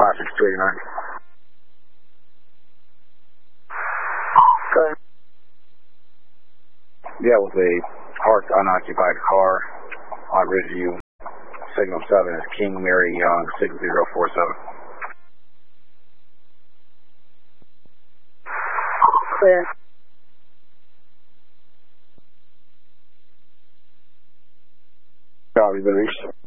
56389. Go ahead. Yeah, with a parked unoccupied car on Ridgeview. Signal 7 is King Mary Young, 6047. Clear. Copy, been reached.